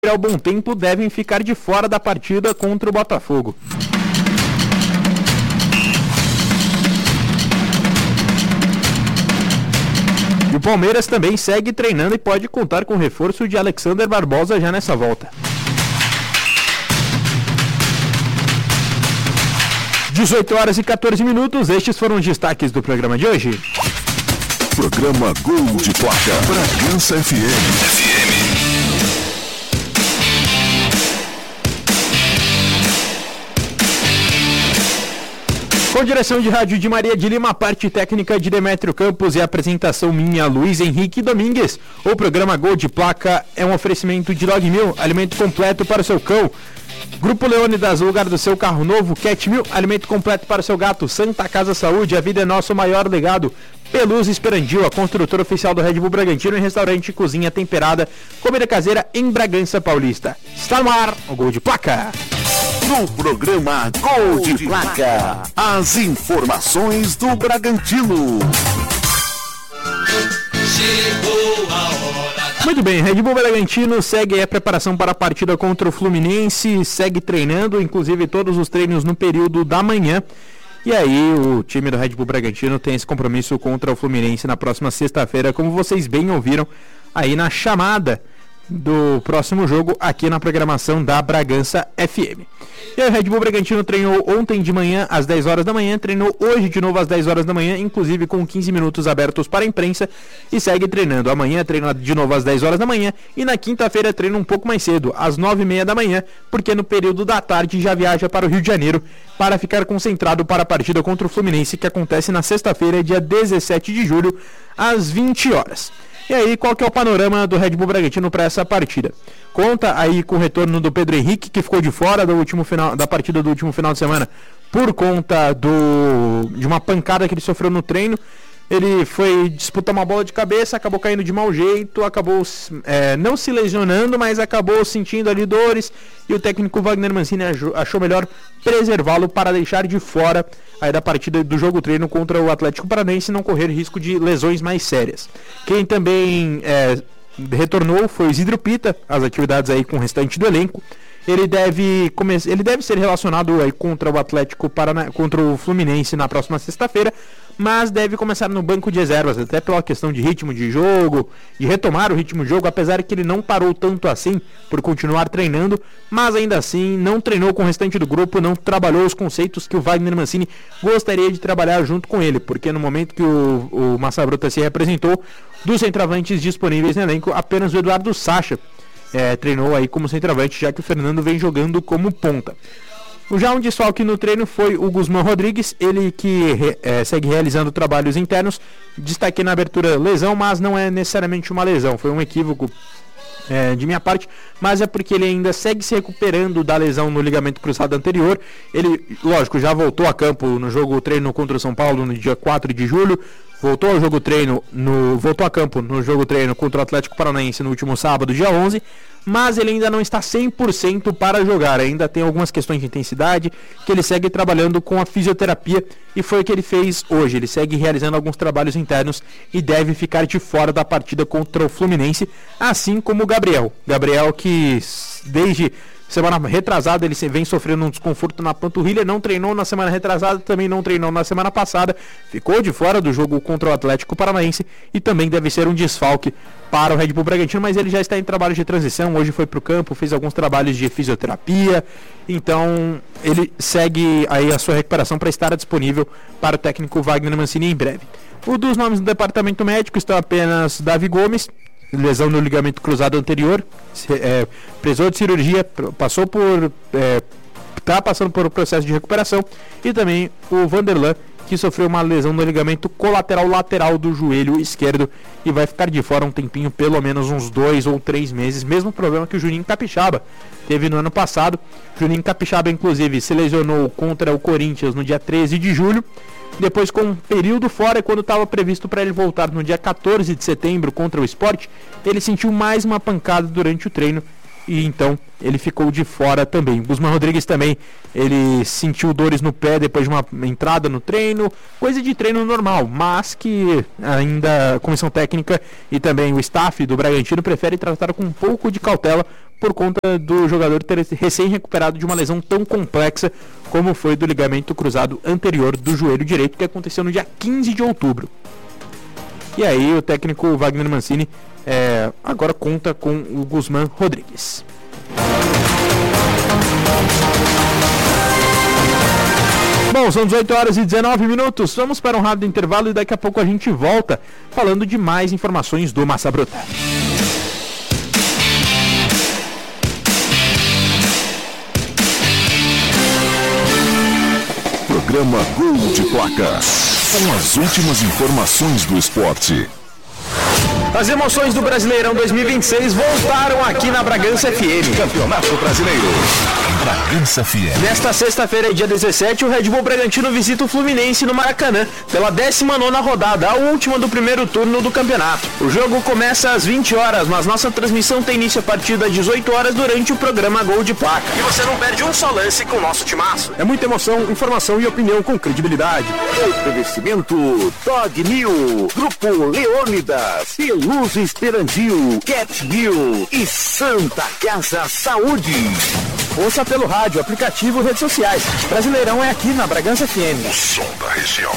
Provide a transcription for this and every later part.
ao bom tempo devem ficar de fora da partida contra o Botafogo. E o Palmeiras também segue treinando e pode contar com o reforço de Alexander Barbosa já nessa volta. 18h14, estes foram os destaques do programa de hoje. Programa Gol de Placa, Bragança FM. Com direção de rádio de Maria de Lima, parte técnica de Demétrio Campos e apresentação minha, Luiz Henrique Domingues. O programa Gol de Placa é um oferecimento de Log Mil, alimento completo para o seu cão. Grupo Leônidas, o lugar do seu carro novo. Cat Mil, alimento completo para o seu gato. Santa Casa Saúde, a vida é nosso maior legado. Peluz Esperandil, a construtora oficial do Red Bull Bragantino, em restaurante e cozinha temperada, comida caseira em Bragança Paulista. Está no ar o Gol de Placa. No programa Gol de Placa, as informações do Bragantino. Chegou a hora. Muito bem, Red Bull Bragantino segue a preparação para a partida contra o Fluminense, segue treinando, inclusive todos os treinos no período da manhã. E aí o time do Red Bull Bragantino tem esse compromisso contra o Fluminense na próxima sexta-feira, como vocês bem ouviram aí na chamada do próximo jogo aqui na programação da Bragança FM. E aí o Red Bull Bragantino treinou ontem de manhã às 10 horas da manhã, treinou hoje de novo às 10 horas da manhã, inclusive com 15 minutos abertos para a imprensa, e segue treinando. Amanhã treina de novo às 10 horas da manhã e na quinta-feira treina um pouco mais cedo, às 9h30 da manhã, porque no período da tarde já viaja para o Rio de Janeiro para ficar concentrado para a partida contra o Fluminense, que acontece na sexta-feira, dia 17 de julho, às 20 horas. E aí, qual que é o panorama do Red Bull Bragantino para essa partida? Conta aí com o retorno do Pedro Henrique, que ficou de fora da partida do último final de semana por conta de uma pancada que ele sofreu no treino. Ele foi disputar uma bola de cabeça, acabou caindo de mau jeito, acabou não se lesionando, mas acabou sentindo ali dores, e o técnico Wagner Mancini achou melhor preservá-lo para deixar de fora aí da partida do jogo treino contra o Atlético Paranaense e não correr risco de lesões mais sérias. Quem também retornou foi o Isidro Pita, as atividades aí com o restante do elenco. Ele deve ser relacionado aí contra o Fluminense na próxima sexta-feira, mas deve começar no banco de reservas, até pela questão de ritmo de jogo, de retomar o ritmo de jogo, apesar que ele não parou tanto assim por continuar treinando, mas ainda assim não treinou com o restante do grupo, não trabalhou os conceitos que o Wagner Mancini gostaria de trabalhar junto com ele, porque no momento que o Massa Bruta se representou, dos centroavantes disponíveis no elenco, apenas o Eduardo Sacha treinou aí como centroavante, já que o Fernando vem jogando como ponta. Já um desfalque no treino foi o Guzmán Rodrigues, ele que segue realizando trabalhos internos. Destaquei na abertura lesão, mas não é necessariamente uma lesão, foi um equívoco de minha parte, mas é porque ele ainda segue se recuperando da lesão no ligamento cruzado anterior. Ele, lógico, já voltou a campo no jogo treino contra o São Paulo no dia 4 de julho, voltou a campo no jogo treino contra o Atlético Paranaense no último sábado, dia 11, mas ele ainda não está 100% para jogar, ainda tem algumas questões de intensidade que ele segue trabalhando com a fisioterapia, e foi o que ele fez hoje. Ele segue realizando alguns trabalhos internos e deve ficar de fora da partida contra o Fluminense, assim como o Gabriel que desde semana retrasada ele vem sofrendo um desconforto na panturrilha, não treinou na semana retrasada, também não treinou na semana passada, ficou de fora do jogo contra o Atlético Paranaense e também deve ser um desfalque para o Red Bull Bragantino, mas ele já está em trabalho de transição. Hoje foi para o campo, fez alguns trabalhos de fisioterapia, então ele segue aí a sua recuperação para estar disponível para o técnico Wagner Mancini em breve. O dos nomes do departamento médico estão apenas Davi Gomes, lesão no ligamento cruzado anterior, precisou de cirurgia, está passando por um processo de recuperação, e também o Vanderlan, que sofreu uma lesão no ligamento colateral lateral do joelho esquerdo e vai ficar de fora um tempinho, pelo menos uns 2 ou 3 meses, mesmo problema que o Juninho Capixaba teve no ano passado. Juninho Capixaba, inclusive, se lesionou contra o Corinthians no dia 13 de julho, depois com um período fora, quando estava previsto para ele voltar no dia 14 de setembro contra o Sport, ele sentiu mais uma pancada durante o treino e então ele ficou de fora também. O Guzmán Rodrigues também, ele sentiu dores no pé depois de uma entrada no treino, coisa de treino normal, mas que ainda a comissão técnica e também o staff do Bragantino prefere tratar com um pouco de cautela por conta do jogador ter recém-recuperado de uma lesão tão complexa como foi do ligamento cruzado anterior do joelho direito, que aconteceu no dia 15 de outubro. E aí o técnico Wagner Mancini agora conta com o Guzmán Rodrigues. Bom, são 18 horas e 19 minutos. Vamos para um rápido intervalo e daqui a pouco a gente volta falando de mais informações do Massa Bruta. Programa Gol de Placa. Com as últimas informações do esporte. As emoções do Brasileirão 2026 voltaram aqui na Bragança FM. Campeonato Brasileiro. Bragança FM. Nesta sexta-feira, dia 17, o Red Bull Bragantino visita o Fluminense no Maracanã pela 19ª rodada, a última do primeiro turno do campeonato. O jogo começa às 20 horas, mas nossa transmissão tem início a partir das 18 horas durante o programa Gol de Placa. E você não perde um só lance com o nosso timaço. É muita emoção, informação e opinião com credibilidade. Oferecimento Dog New, Grupo Leônidas, Peluso Esperandil, Cat New e Santa Casa Saúde. Ouça pelo rádio, aplicativo e redes sociais. Brasileirão é aqui na Bragança FM. O som da região.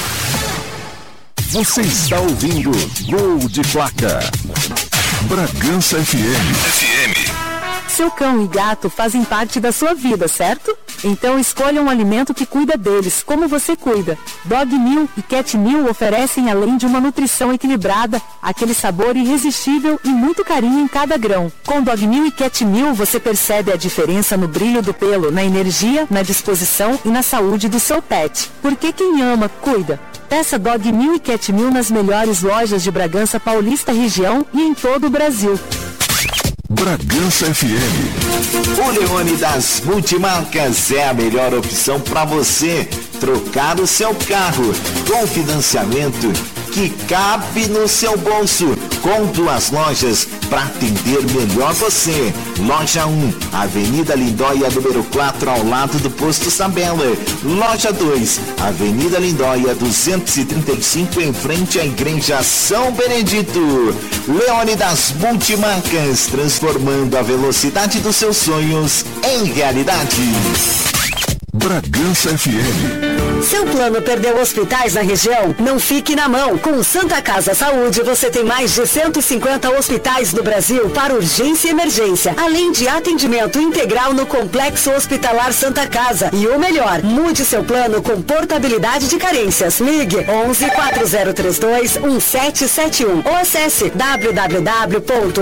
Você está ouvindo Gol de Placa. Bragança FM. Seu cão e gato fazem parte da sua vida, certo? Então escolha um alimento que cuida deles, como você cuida. Dog Meal e Cat Meal oferecem, além de uma nutrição equilibrada, aquele sabor irresistível e muito carinho em cada grão. Com Dog Meal e Cat Meal você percebe a diferença no brilho do pelo, na energia, na disposição e na saúde do seu pet. Porque quem ama, cuida. Peça Dog Meal e Cat Meal nas melhores lojas de Bragança Paulista região e em todo o Brasil. Bragança FM. O Leônidas Multimarcas é a melhor opção para você trocar o seu carro com financiamento que cabe no seu bolso, com 2 lojas para atender melhor você. Loja 1, Avenida Lindóia, número 4, ao lado do Posto Sabela. Loja 2, Avenida Lindóia, 235, em frente à Igreja São Benedito. Leônidas Multimarcas, transformando a velocidade dos seus sonhos em realidade. Bragança FM. Seu plano perdeu hospitais na região? Não fique na mão. Com Santa Casa Saúde, você tem mais de 150 hospitais no Brasil para urgência e emergência, além de atendimento integral no Complexo Hospitalar Santa Casa. E o melhor, mude seu plano com portabilidade de carências. Ligue 11 4032 1771 ou acesse www.scsbt.com.br.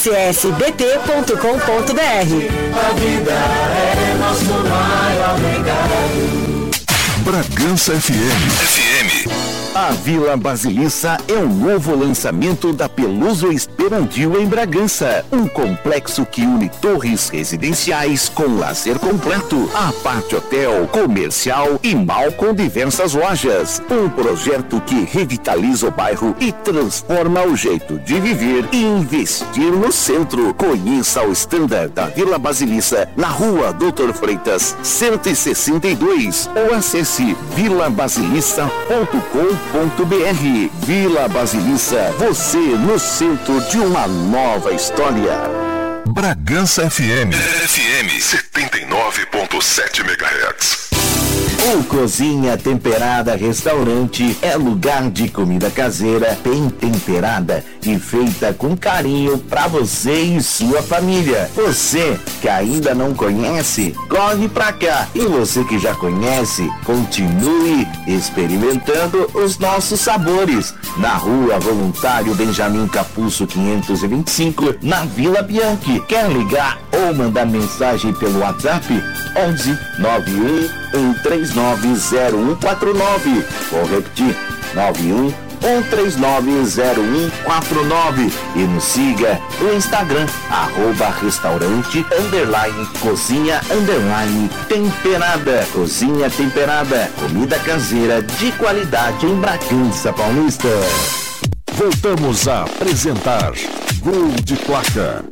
A vida é nosso maior legado. Bragança FM. A Vila Basiliça é um novo lançamento da Peluso Esperandil em Bragança. Um complexo que une torres residenciais com lazer completo, aparte hotel, comercial e mall com diversas lojas. Um projeto que revitaliza o bairro e transforma o jeito de viver e investir no centro. Conheça o standard da Vila Basiliça na rua Doutor Freitas 162 ou acesse vilabasiliça.com.br. Vila Basiliça, você no centro de uma nova história. Bragança FM 79.7 MHz. O Cozinha Temperada Restaurante é lugar de comida caseira, bem temperada e feita com carinho para você e sua família. Você que ainda não conhece, corre pra cá. E você que já conhece, continue experimentando os nossos sabores. Na Rua Voluntário Benjamin Capuzzo 525, na Vila Bianchi. Quer ligar ou mandar mensagem pelo WhatsApp? 11 91 1390149. Vou repetir, 91 1390149. E nos siga no Instagram, @restaurante_cozinha_temperada. Cozinha Temperada, comida caseira de qualidade em Bragança Paulista. Voltamos a apresentar Gol de Placa.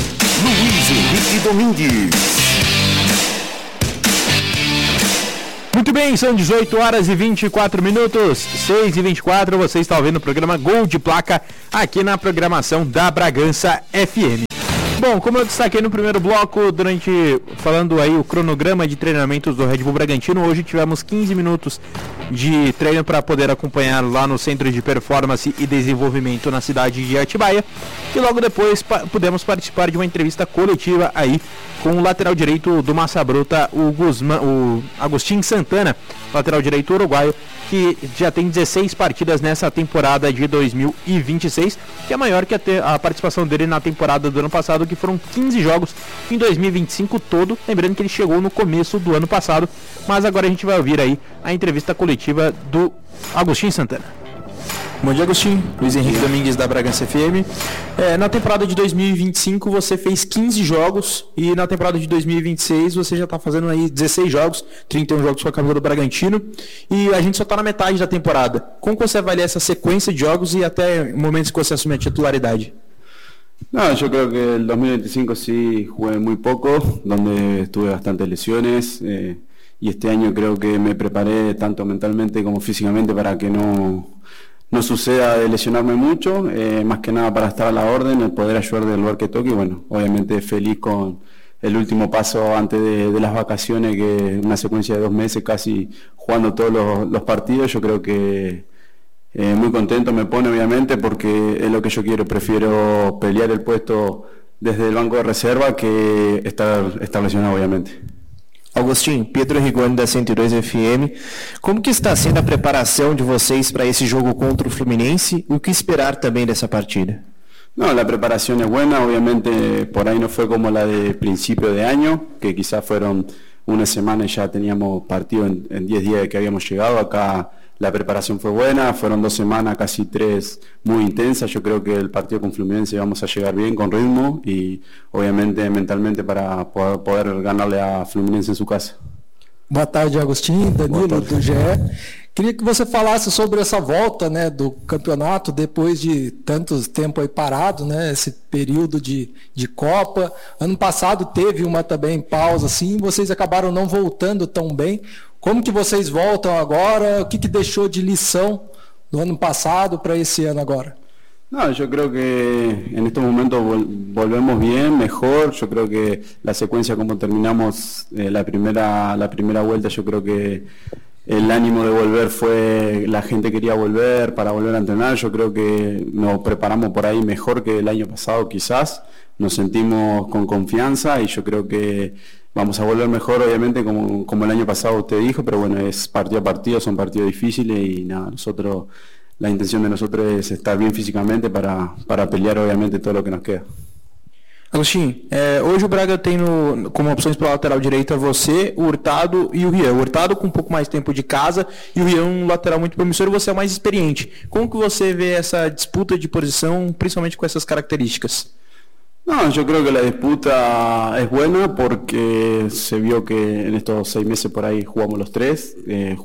Luiz Henrique Domingues. Muito bem, são 18 horas e 24 minutos, 6 e 24, você está ouvindo o programa Gol de Placa aqui na programação da Bragança FM. Bom, como eu destaquei no primeiro bloco, falando aí o cronograma de treinamentos do Red Bull Bragantino, hoje tivemos 15 minutos de treino para poder acompanhar lá no Centro de Performance e Desenvolvimento na cidade de Atibaia, e logo depois pudemos participar de uma entrevista coletiva aí com o lateral direito do Massa Bruta, o Agostinho Santana, lateral direito uruguaio, que já tem 16 partidas nessa temporada de 2026, que é maior que a participação dele na temporada do ano passado, que foram 15 jogos em 2025 todo, lembrando que ele chegou no começo do ano passado, mas agora a gente vai ouvir aí a entrevista coletiva do Agostinho Santana. Bom dia, Agostinho. Luiz Henrique Domingues da Bragança FM. Na temporada de 2025 você fez 15 jogos e na temporada de 2026 você já está fazendo aí 16 jogos, 31 jogos com a camisa do Bragantino, e a gente só está na metade da temporada. Como você avalia essa sequência de jogos e até momentos que você assume a titularidade? No, yo creo que el 2025 sí jugué muy poco, donde tuve bastantes lesiones, y este año creo que me preparé tanto mentalmente como físicamente para que no suceda de lesionarme mucho, más que nada para estar a la orden, el poder ayudar del lugar que toque, y bueno, obviamente feliz con el último paso antes de las vacaciones, que una secuencia de 2 meses casi jugando todos los partidos. Yo creo que muy contento me pone, obviamente, porque es lo que yo quiero. Prefiero pelear el puesto desde el banco de reserva que estar lesionado, obviamente. Agostinho, Pedro Rigoni da 102 FM, como que está sendo a preparação de vocês para esse jogo contra o Fluminense e o que esperar também dessa partida? No, la preparación es buena, obviamente por ahí no fue como la de principio de año, que quizás fueron una semana y ya teníamos partido en 10 días de que habíamos llegado. Acá la preparación fue buena, fueron 2 semanas, casi 3, muy intensas. Yo creo que el partido con Fluminense vamos a llegar bien, con ritmo y obviamente mentalmente para poder ganarle a Fluminense em sua casa. Boa tarde, Agostinho, Danilo, do GE. Queria que você falasse sobre essa volta, né, do campeonato depois de tanto tempo aí parado, né, esse período de Copa. Ano passado teve uma também pausa, assim, vocês acabaram não voltando tão bem. Como que vocês voltam agora? O que deixou de lição do ano passado para esse ano agora? No, yo creo que en estos momentos volvemos bien, mejor. Yo creo que la secuencia como terminamos la primera vuelta, yo creo que el ánimo de volver fue, la gente quería volver para volver a entrenar. Yo creo que nos preparamos por ahí mejor que el año pasado quizás. Nos sentimos con confianza y yo creo que vamos a volver mejor, obviamente, como el año pasado usted dijo, pero bueno, es partido a partido, son partidos difíciles y nada, la intención de nosotros es estar bien físicamente para pelear, obviamente, todo lo que nos queda. Agostinho, hoje o Braga tem como opções para a lateral direita você, o Hurtado e o Rian. O Hurtado com um pouco mais tempo de casa e o Rian um lateral muito promissor, e você é o mais experiente. Como que você vê essa disputa de posição, principalmente com essas características? No, yo creo que la disputa es buena porque se vio que en estos 6 meses por ahí jugamos los 3.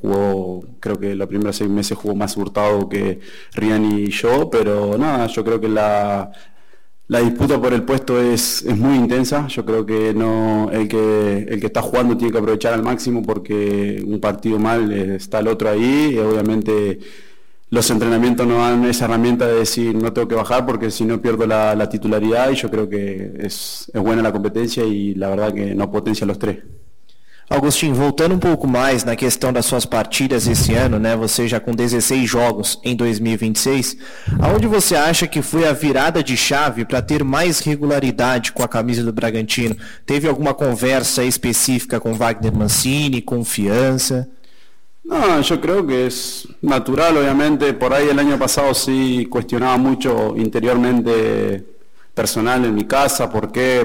Creo que los primeros 6 meses jugó más Hurtado que Rian y yo, pero nada, yo creo que la disputa por el puesto es muy intensa. Yo creo que el que está jugando tiene que aprovechar al máximo, porque un partido mal está el otro ahí, y obviamente los entrenamientos no dan esa herramienta de decir no tengo que bajar porque si no pierdo la titularidad, y yo creo que es buena la competencia y la verdad que no potencia los 3. Agostinho, voltando um pouco mais na questão das suas partidas esse ano, né? Você já com 16 jogos em 2026, aonde você acha que foi a virada de chave para ter mais regularidade com a camisa do Bragantino? Teve alguma conversa específica com Wagner Mancini, confiança? No, yo creo que es natural, obviamente. Por ahí el año pasado sí cuestionaba mucho interiormente, personal en mi casa, por qué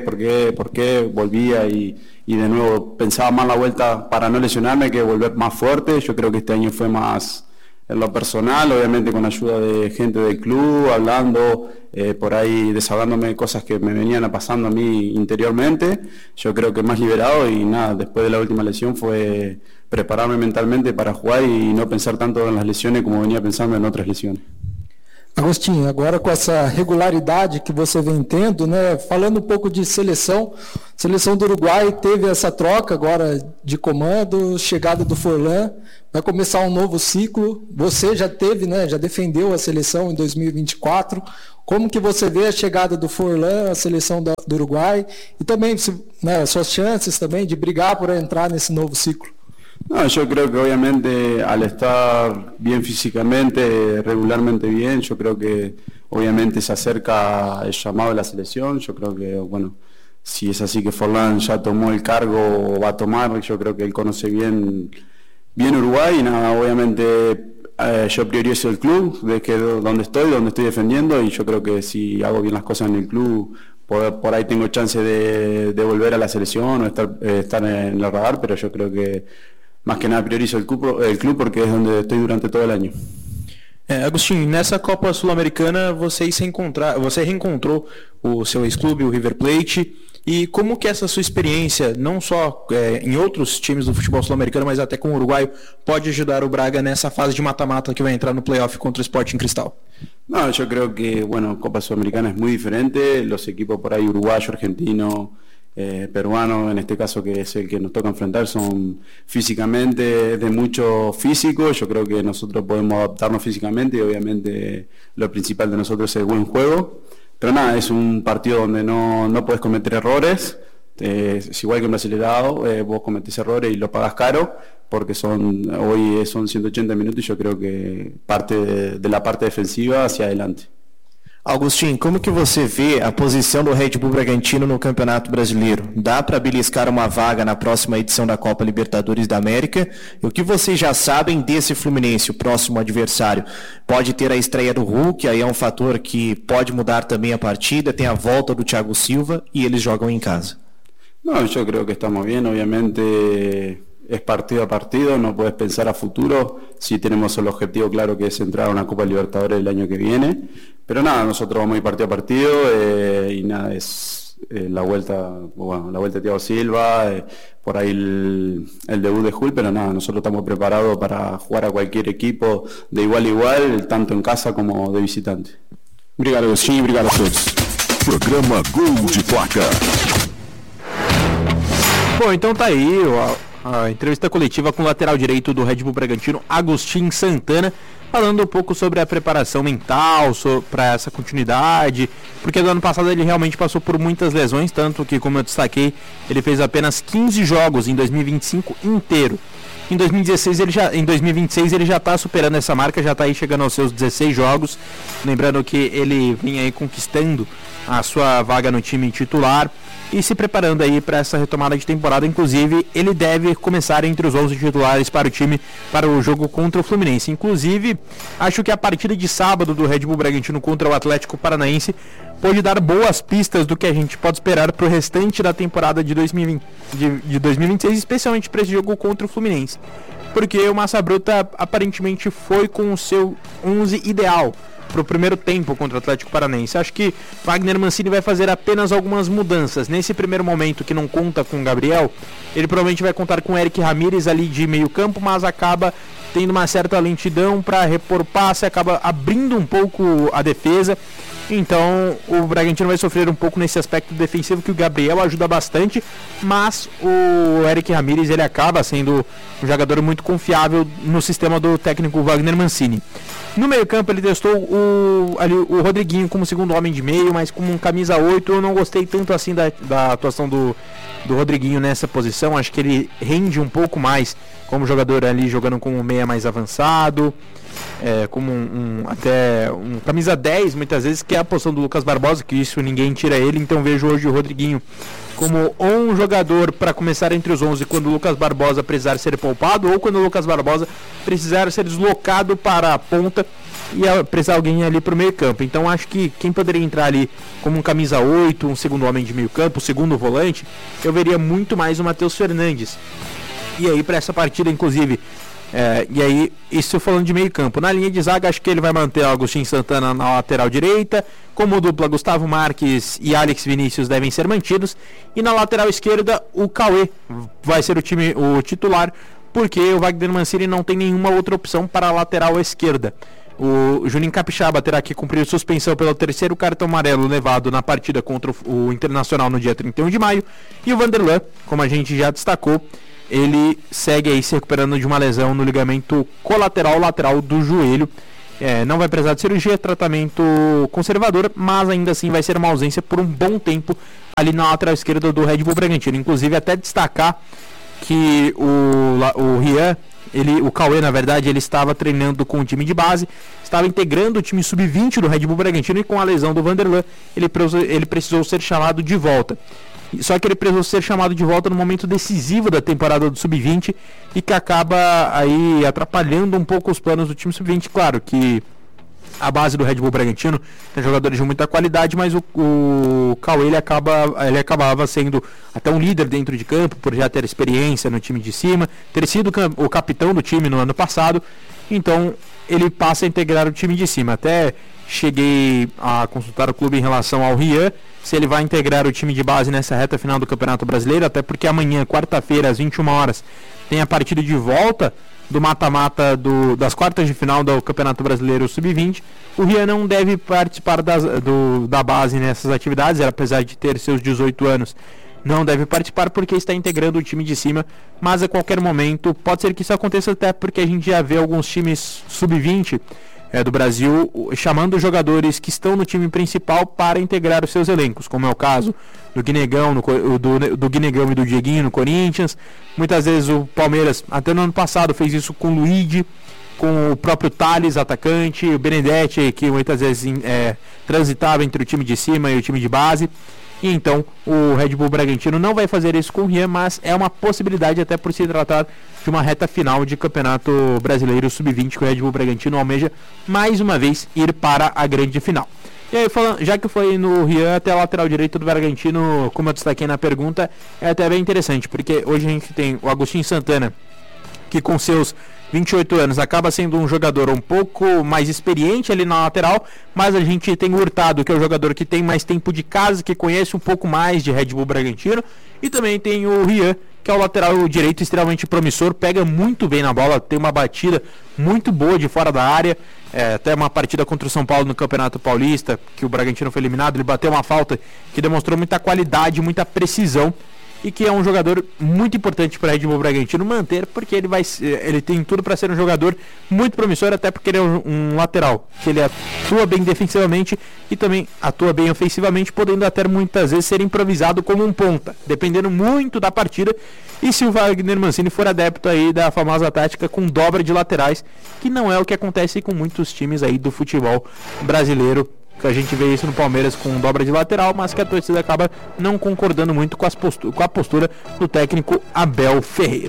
volvía y de nuevo pensaba más la vuelta para no lesionarme que volver más fuerte. Yo creo que este año fue más en lo personal, obviamente con ayuda de gente del club, hablando, por ahí desahogándome de cosas que me venían pasando a mí interiormente. Yo creo que más liberado, y nada, después de la última lesión fue prepararme mentalmente para jugar y no pensar tanto en las lesiones como venía pensando en otras lesiones. Agostinho, agora com essa regularidade que você vem tendo, né, falando um pouco de seleção, A seleção do Uruguai teve essa troca agora de comando, chegada do Forlan, vai começar um novo ciclo. Você já teve, né, já defendeu a seleção em 2024. Como que você vê a chegada do Forlan, a seleção do Uruguai, e também, né, suas chances também de brigar por entrar nesse novo ciclo? No, yo creo que obviamente al estar bien físicamente, regularmente bien, yo creo que obviamente se acerca el llamado de la selección. Yo creo que, bueno, si es así que Forlán ya tomó el cargo o va a tomar, yo creo que él conoce bien Uruguay y nada, obviamente yo priorizo el club, donde estoy defendiendo, y yo creo que si hago bien las cosas en el club, por ahí tengo chance de volver a la selección o estar en el radar, pero yo creo que más que nada priorizo el club porque es donde estoy durante todo el año. Agostinho, nessa Copa Sul-Americana você reencontrou o seu ex-clube, o River Plate, e como que essa sua experiência, não só em outros times do futebol sul-americano, mas até com o Uruguaio, pode ajudar o Braga nessa fase de mata-mata que vai entrar no playoff contra o Sporting Cristal? No, yo creo que, bueno, Copa Sudamericana es muy diferente, los equipos por ahí uruguayo, argentino, peruano, en este caso que es el que nos toca enfrentar, son físicamente de mucho físico. Yo creo que nosotros podemos adaptarnos físicamente y obviamente lo principal de nosotros es el buen juego, pero nada, es un partido donde no puedes cometer errores. Es igual que un acelerado, vos cometés errores y lo pagás caro, porque hoy son 180 minutos y yo creo que parte de la parte defensiva hacia adelante. Agostinho, como que você vê a posição do Red Bull Bragantino no Campeonato Brasileiro? Dá para beliscar uma vaga na próxima edição da Copa Libertadores da América? E o que vocês já sabem desse Fluminense, o próximo adversário? Pode ter a estreia do Hulk, aí é um fator que pode mudar também a partida, tem a volta do Thiago Silva e eles jogam em casa. No, yo creo que estamos bien, obviamente es partido a partido, no puedes pensar a futuro, si tenemos el objetivo claro que es entrar a una Copa Libertadores el año que viene, pero nada, nosotros vamos a ir partido a partido y nada, es la vuelta de Thiago Silva, por ahí el debut de Hulk, pero nada, nosotros estamos preparados para jugar a cualquier equipo de igual a igual, tanto en casa como de visitante. Obrigado, Agostinho, obrigado a todos. Programa Gol de Placa. Bom, então tá aí a entrevista coletiva com o lateral direito do Red Bull Bragantino, Agostinho Santana, falando um pouco sobre a preparação mental para essa continuidade, porque do ano passado ele realmente passou por muitas lesões, tanto que, como eu destaquei, ele fez apenas 15 jogos em 2025 inteiro. Em 2026 ele já está superando essa marca, já está aí chegando aos seus 16 jogos, lembrando que ele vinha aí conquistando a sua vaga no time titular e se preparando aí para essa retomada de temporada. Inclusive, ele deve começar entre os 11 titulares para o time, para o jogo contra o Fluminense. Inclusive, acho que a partida de sábado do Red Bull Bragantino contra o Atlético Paranaense pode dar boas pistas do que a gente pode esperar para o restante da temporada de 2026, especialmente para esse jogo contra o Fluminense. Porque o Massa Bruta aparentemente foi com o seu 11 ideal para o primeiro tempo contra o Atlético Paranaense. Acho que Wagner Mancini vai fazer apenas algumas mudanças. Nesse primeiro momento, que não conta com o Gabriel, ele provavelmente vai contar com o Eric Ramírez ali de meio campo, mas acaba tendo uma certa lentidão para repor passe, acaba abrindo um pouco a defesa. Então o Bragantino vai sofrer um pouco nesse aspecto defensivo, que o Gabriel ajuda bastante, mas o Eric Ramírez ele acaba sendo um jogador muito confiável no sistema do técnico Wagner Mancini. No meio campo ele testou o Rodriguinho como segundo homem de meio, mas como um camisa 8 eu não gostei tanto assim da atuação do Rodriguinho nessa posição. Acho que ele rende um pouco mais como jogador ali, jogando com um meia mais avançado, como até um camisa 10 muitas vezes, que é a posição do Lucas Barbosa, que isso ninguém tira ele. Então vejo hoje o Rodriguinho como um jogador para começar entre os 11 quando o Lucas Barbosa precisar ser poupado, ou quando o Lucas Barbosa precisar ser deslocado para a ponta e precisar alguém ali para o meio campo. Então acho que quem poderia entrar ali como um camisa 8, um segundo homem de meio campo, segundo volante, eu veria muito mais o Matheus Fernandes. E aí para essa partida, inclusive, e aí, isso falando de meio campo. Na linha de zaga, acho que ele vai manter o Agostinho Santana na lateral direita. Como dupla, Gustavo Marques e Alex Vinícius devem ser mantidos. E na lateral esquerda, o Cauê vai ser o titular, porque o Wagner Mancini não tem nenhuma outra opção para a lateral esquerda. O Juninho Capixaba terá que cumprir suspensão pelo terceiro cartão amarelo levado na partida contra o Internacional no dia 31 de maio. E o Vanderlan, como a gente já destacou, ele segue aí se recuperando de uma lesão no ligamento colateral lateral do joelho. Não vai precisar de cirurgia, tratamento conservador, mas ainda assim vai ser uma ausência por um bom tempo ali na lateral esquerda do Red Bull Bragantino. Inclusive até destacar que o Rian, o Cauê, na verdade, ele estava treinando com o time de base, estava integrando o time sub-20 do Red Bull Bragantino, e com a lesão do Vanderlan, ele precisou ser chamado de volta. Só que ele precisou ser chamado de volta no momento decisivo da temporada do sub-20, e que acaba aí atrapalhando um pouco os planos do time sub-20. Claro que a base do Red Bull Bragantino tem jogadores de muita qualidade, mas o Cauê ele acabava sendo até um líder dentro de campo, por já ter experiência no time de cima, ter sido o capitão do time no ano passado. Então ele passa a integrar o time de cima. Até cheguei a consultar o clube em relação ao Rian, se ele vai integrar o time de base nessa reta final do Campeonato Brasileiro, até porque amanhã, quarta-feira, às 21 horas, tem a partida de volta do mata-mata das quartas de final do Campeonato Brasileiro Sub-20. O Rian não deve participar da base nessas atividades, apesar de ter seus 18 anos, não deve participar porque está integrando o time de cima, mas a qualquer momento pode ser que isso aconteça, até porque a gente já vê alguns times Sub-20 do Brasil chamando jogadores que estão no time principal para integrar os seus elencos, como é o caso do Guinegão, do Guinegão e do Dieguinho no Corinthians. Muitas vezes o Palmeiras, até no ano passado, fez isso com o Luigi, com o próprio Thales, atacante, o Benedetti, que muitas vezes transitava entre o time de cima e o time de base. E então o Red Bull Bragantino não vai fazer isso com o Rian, mas é uma possibilidade, até por se tratar de uma reta final de Campeonato Brasileiro Sub-20, que o Red Bull Bragantino almeja mais uma vez ir para a grande final. E aí, já que foi no Rian, até a lateral direito do Bragantino, como eu destaquei na pergunta, é até bem interessante, porque hoje a gente tem o Agostinho Santana, que com seus 28 anos acaba sendo um jogador um pouco mais experiente ali na lateral, mas a gente tem o Hurtado, que é o jogador que tem mais tempo de casa, que conhece um pouco mais de Red Bull Bragantino, e também tem o Rian, que é o lateral direito extremamente promissor, pega muito bem na bola, tem uma batida muito boa de fora da área. Até uma partida contra o São Paulo no Campeonato Paulista, que o Bragantino foi eliminado, ele bateu uma falta que demonstrou muita qualidade, muita precisão, e que é um jogador muito importante para o Red Bull Bragantino manter, porque ele tem tudo para ser um jogador muito promissor, até porque ele é um lateral, que ele atua bem defensivamente e também atua bem ofensivamente, podendo até muitas vezes ser improvisado como um ponta, dependendo muito da partida. E se o Wagner Mancini for adepto aí da famosa tática com dobra de laterais, que não é o que acontece com muitos times aí do futebol brasileiro, que a gente vê isso no Palmeiras com dobra de lateral, mas que a torcida acaba não concordando muito com a postura do técnico Abel Ferreira.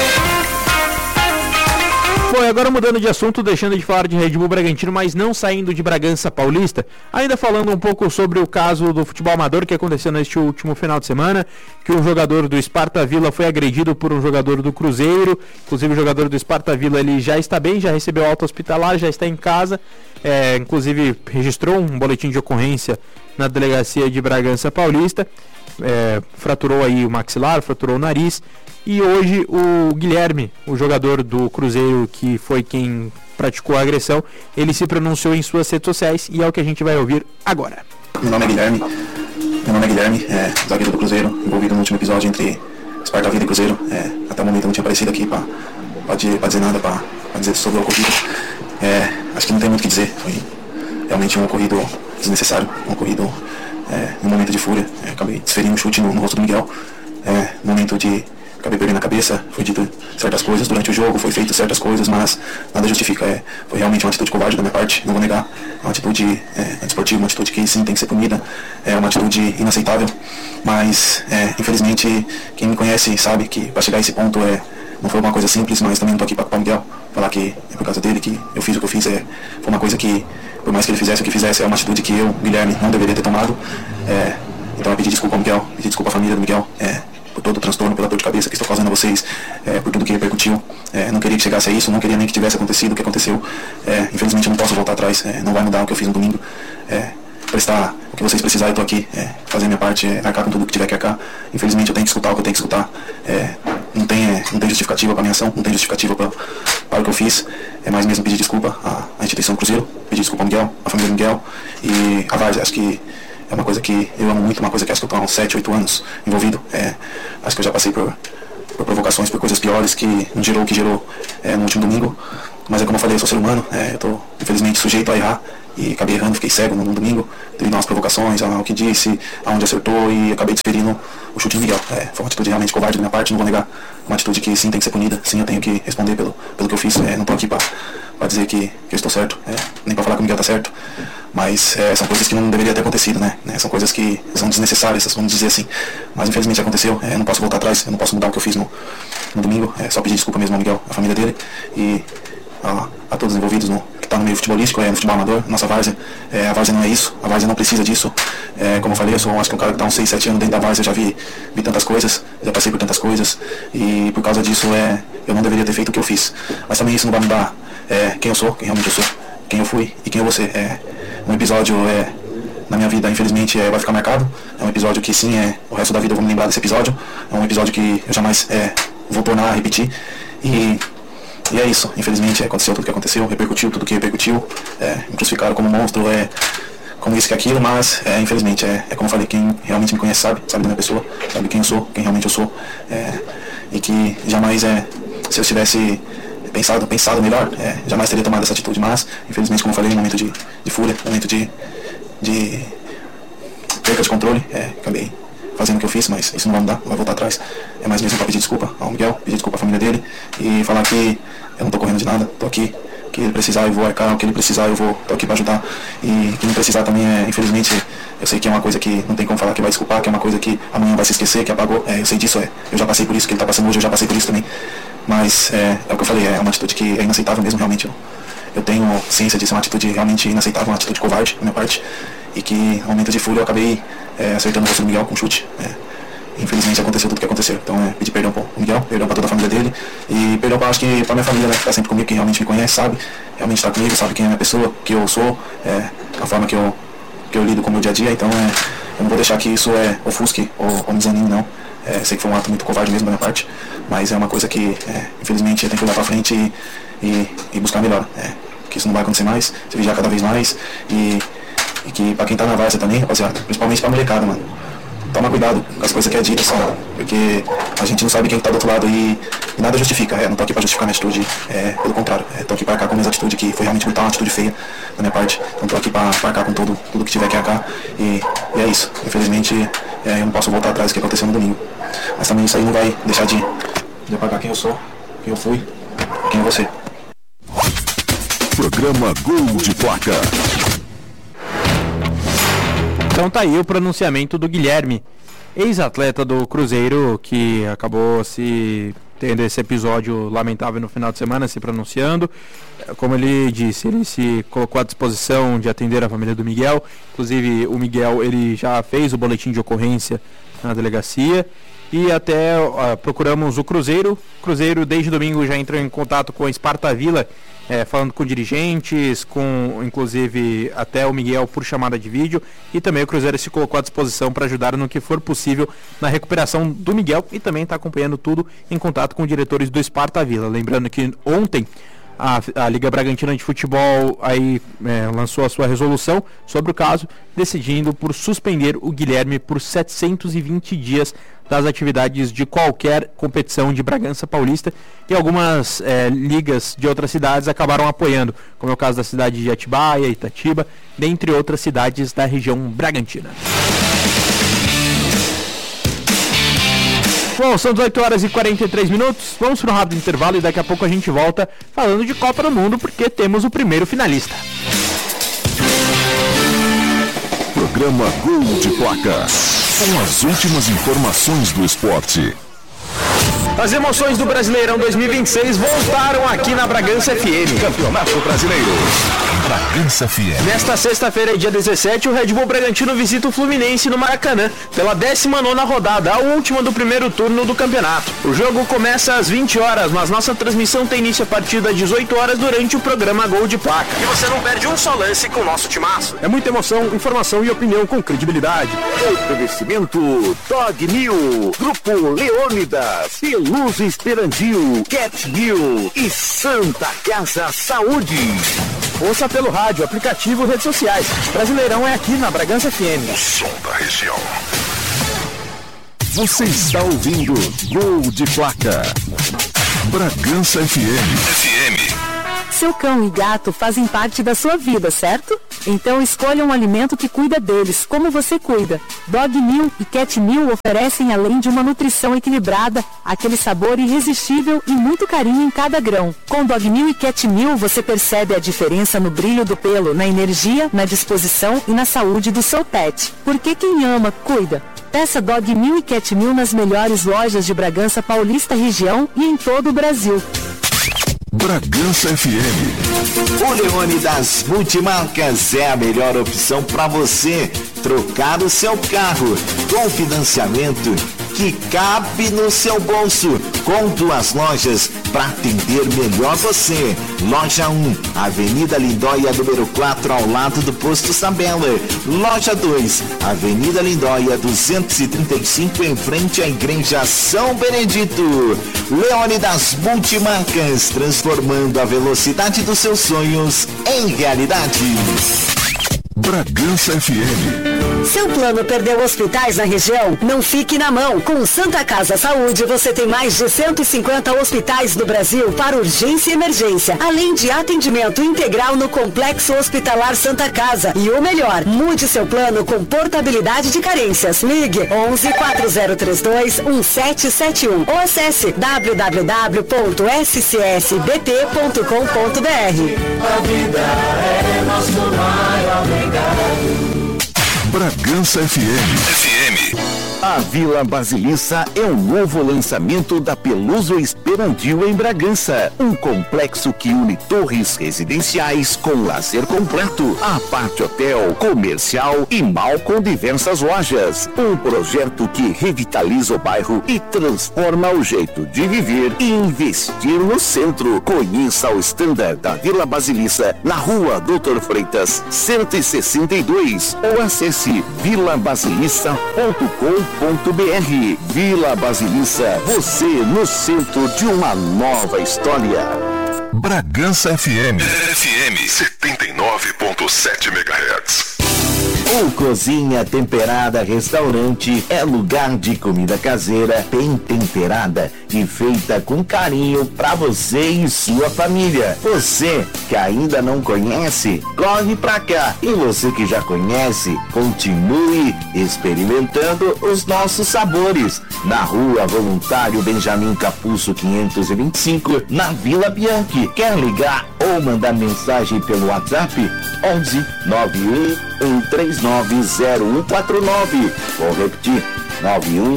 Bom, agora mudando de assunto, deixando de falar de Red Bull Bragantino, mas não saindo de Bragança Paulista, ainda falando um pouco sobre o caso do futebol amador que aconteceu neste último final de semana, que um jogador do Sparta Vila foi agredido por um jogador do Cruzeiro. Inclusive o jogador do Sparta Vila, ele já está bem, já recebeu alta hospitalar, já está em casa, inclusive registrou um boletim de ocorrência na delegacia de Bragança Paulista, fraturou aí o maxilar, fraturou o nariz. E hoje o Guilherme, o jogador do Cruzeiro, que foi quem praticou a agressão, ele se pronunciou em suas redes sociais e é o que a gente vai ouvir agora. Meu nome é Guilherme, zagueiro do Cruzeiro, envolvido no último episódio entre Sparta Vila e Cruzeiro. Até o momento eu não tinha aparecido aqui para dizer nada, para dizer sobre o ocorrido. Acho que não tem muito o que dizer, foi realmente um ocorrido desnecessário, um ocorrido no momento de fúria. Acabei desferindo um chute no rosto do Miguel, no momento de... Acabei perdendo a cabeça, foi dito certas coisas durante o jogo, foi feito certas coisas, mas nada justifica. Foi realmente uma atitude covarde da minha parte, não vou negar. Uma atitude antisportiva, uma atitude que sim tem que ser punida, é uma atitude inaceitável. Mas, infelizmente, quem me conhece sabe que para chegar a esse ponto não foi uma coisa simples, mas também não estou aqui para culpar o Miguel, falar que é por causa dele que eu fiz o que eu fiz. Foi uma coisa que, por mais que ele fizesse o que fizesse, é uma atitude que eu, Guilherme, não deveria ter tomado. Então eu pedi desculpa ao Miguel, pedi desculpa à família do Miguel, por todo o transtorno, pela dor de cabeça que estou causando a vocês, por tudo que repercutiu. Não queria que chegasse a isso, não queria nem que tivesse acontecido o que aconteceu. Infelizmente eu não posso voltar atrás, não vai mudar o que eu fiz no domingo. Prestar o que vocês precisarem, eu estou aqui, fazer a minha parte, arcar com tudo que tiver que arcar. Infelizmente eu tenho que escutar o que eu tenho que escutar. não tem justificativa para a minha ação, não tem justificativa para o que eu fiz. É mais mesmo pedir desculpa à instituição do Cruzeiro, pedir desculpa ao Miguel, à família do Miguel e a Várzea. Acho que é uma coisa que eu amo muito, uma coisa que acho que eu estou há uns 7, 8 anos envolvido. Acho que eu já passei por provocações, por coisas piores que não gerou o que gerou no último domingo. Mas é como eu falei, eu sou ser humano, eu estou infelizmente sujeito a errar e acabei errando, fiquei cego no domingo devido a umas provocações, ao que disse, aonde acertou e acabei desferindo o chute de Miguel. Foi uma atitude realmente covarde da minha parte, não vou negar, uma atitude que sim tem que ser punida, sim eu tenho que responder pelo que eu fiz, não estou aqui para dizer que eu estou certo, nem para falar que o Miguel está certo, mas são coisas que não deveriam ter acontecido, né? São coisas que são desnecessárias, vamos dizer assim, mas infelizmente aconteceu, eu não posso voltar atrás, eu não posso mudar o que eu fiz no domingo, só pedir desculpa mesmo ao Miguel, à família dele e a todos os envolvidos que estão no meio futebolístico, no futebol amador, nossa Várzea. A Várzea não é isso, a Várzea não precisa disso. Como eu falei, eu sou acho que um cara que está uns 6, 7 anos dentro da Várzea, já vi tantas coisas, já passei por tantas coisas e por causa disso eu não deveria ter feito o que eu fiz. Mas também isso não vai mudar quem eu sou, quem realmente eu sou, quem eu fui e quem eu vou ser. Um episódio na minha vida, infelizmente, vai ficar marcado. É um episódio que sim, o resto da vida eu vou me lembrar desse episódio. É um episódio que eu jamais vou tornar a repetir. E é isso, infelizmente aconteceu tudo o que aconteceu, repercutiu tudo o que repercutiu, me crucificaram como monstro, como isso que aquilo, mas infelizmente como eu falei, quem realmente me conhece sabe da minha pessoa, sabe quem eu sou, quem realmente eu sou, e que jamais, se eu tivesse pensado melhor, jamais teria tomado essa atitude, mas infelizmente, como eu falei, um momento de fúria, um momento de perca de controle, acabei fazendo o que eu fiz, mas isso não vai mudar, não vai voltar atrás. É mais mesmo para pedir desculpa ao Miguel, pedir desculpa à família dele e falar que eu não estou correndo de nada, estou aqui, que ele precisar eu vou arcar, o que ele precisar eu vou, estou aqui para ajudar e que não precisar também infelizmente, eu sei que é uma coisa que não tem como falar que vai desculpar, que é uma coisa que amanhã vai se esquecer, que apagou, eu sei disso, eu já passei por isso, que ele está passando hoje, eu já passei por isso também, mas é o que eu falei, é uma atitude que é inaceitável mesmo, realmente, eu tenho ciência disso, é uma atitude realmente inaceitável, uma atitude covarde da minha parte e que no momento de fúria eu acabei acertando o rosto do Miguel com um chute. Infelizmente aconteceu tudo o que aconteceu. Então pedir perdão pro Miguel, perdão pra toda a família dele e perdão pra, acho que pra minha família, né, que tá sempre comigo, que realmente me conhece, sabe, realmente tá comigo, sabe quem é a minha pessoa, que eu sou, a forma que eu lido com o meu dia a dia. Então eu não vou deixar que isso ofusque ou me desanime, não. Sei que foi um ato muito covarde mesmo da minha parte, mas é uma coisa que infelizmente eu tenho que olhar pra frente e buscar melhor, que isso não vai acontecer mais, se vigiar cada vez mais e que pra quem tá na Várzea também, rapaziada, principalmente pra molecada, mano, toma cuidado com as coisas que é dita, sabe? Porque a gente não sabe quem tá do outro lado e nada justifica, não tô aqui pra justificar minha atitude, pelo contrário, tô aqui pra arcar com a minha atitude, que foi realmente brutal, uma atitude feia da minha parte, então tô aqui pra arcar com tudo que tiver que arcar e é isso, infelizmente eu não posso voltar atrás do que aconteceu no domingo, mas também isso aí não vai deixar de apagar quem eu sou, quem eu fui, quem eu vou ser. Programa Gol de Placa. Então tá aí o pronunciamento do Guilherme, ex-atleta do Cruzeiro, que acabou se tendo esse episódio lamentável no final de semana, se pronunciando. Como ele disse, ele se colocou à disposição de atender a família do Miguel. Inclusive o Miguel, ele já fez o boletim de ocorrência na delegacia. E até procuramos o Cruzeiro. O Cruzeiro desde domingo já entrou em contato com a Sparta Vila, falando com dirigentes, com inclusive até o Miguel por chamada de vídeo, e também o Cruzeiro se colocou à disposição para ajudar no que for possível na recuperação do Miguel e também está acompanhando tudo em contato com diretores do Sparta Vila. Lembrando que ontem a Liga Bragantina de Futebol lançou a sua resolução sobre o caso, decidindo por suspender o Guilherme por 720 dias das atividades de qualquer competição de Bragança Paulista, e algumas ligas de outras cidades acabaram apoiando, como é o caso da cidade de Atibaia, Itatiba, dentre outras cidades da região Bragantina. Bom, são 18 horas e 43 minutos, vamos para um rápido intervalo e daqui a pouco a gente volta falando de Copa do Mundo, porque temos o primeiro finalista. Programa Gol de Placa, com as últimas informações do esporte. As emoções do Brasileirão 2026 voltaram aqui na Bragança FM. Campeonato Brasileiro. Bragança FM. Nesta sexta-feira, dia 17, o Red Bull Bragantino visita o Fluminense no Maracanã pela 19ª rodada, a última do primeiro turno do campeonato. O jogo começa às 20 horas, mas nossa transmissão tem início a partir das 18 horas durante o programa Gol de Placa. E você não perde um só lance com o nosso timaço. É muita emoção, informação e opinião com credibilidade. Oferecimento Dog New, Grupo Leônidas, Peluz Esperandil, Cat New e Santa Casa Saúde. Ouça pelo rádio, aplicativo, redes sociais. Brasileirão é aqui na Bragança FM. O som da região. Você está ouvindo Gol de Placa. Bragança FM. Seu cão e gato fazem parte da sua vida, certo? Então escolha um alimento que cuida deles, como você cuida. Dog New e Cat New oferecem, além de uma nutrição equilibrada, aquele sabor irresistível e muito carinho em cada grão. Com Dog New e Cat New você percebe a diferença no brilho do pelo, na energia, na disposição e na saúde do seu pet. Porque quem ama, cuida. Peça Dog New e Cat New nas melhores lojas de Bragança Paulista região e em todo o Brasil. Bragança FM. O Leônidas Multimarcas é a melhor opção para você trocar o seu carro com financiamento que cabe no seu bolso, com 2 lojas para atender melhor você. Loja 1, Avenida Lindóia, número 4, ao lado do Posto Sabela. Loja 2, Avenida Lindóia, 235, em frente à Igreja São Benedito. Leônidas Multimarcas, transformando a velocidade dos seus sonhos em realidade. Bragança FM. Seu plano perdeu hospitais na região? Não fique na mão. Com Santa Casa Saúde, você tem mais de 150 hospitais no Brasil para urgência e emergência, além de atendimento integral no Complexo Hospitalar Santa Casa. E o melhor, mude seu plano com portabilidade de carências. Ligue 11 4032 1771 ou acesse www.scsbt.com.br. A vida é nosso maior legado. Bragança FM. A Vila Basiliça é um novo lançamento da Peluso Esperandil em Bragança. Um complexo que une torres residenciais com lazer completo, apart hotel, comercial e mall com diversas lojas. Um projeto que revitaliza o bairro e transforma o jeito de viver e investir no centro. Conheça o standard da Vila Basiliça na Rua Doutor Freitas, 162 ou acesse vilabasiliça.com.br. Vila Basiliça, você no centro de uma nova história. Bragança FM 79.7 MHz. O Cozinha Temperada Restaurante é lugar de comida caseira, bem temperada e feita com carinho para você e sua família. Você que ainda não conhece, corre pra cá. E você que já conhece, continue experimentando os nossos sabores. Na Rua Voluntário Benjamin Capuzzo 525, na Vila Bianchi. Quer ligar ou mandar mensagem pelo WhatsApp? 11 91 1390149. Vou repetir, 91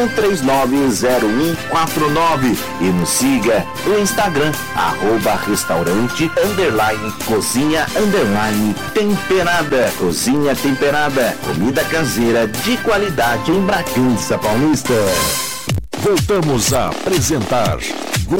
1390149. E nos siga no Instagram, @restaurante_cozinha_temperada. Cozinha Temperada, comida caseira de qualidade em Bragança Paulista. Voltamos a apresentar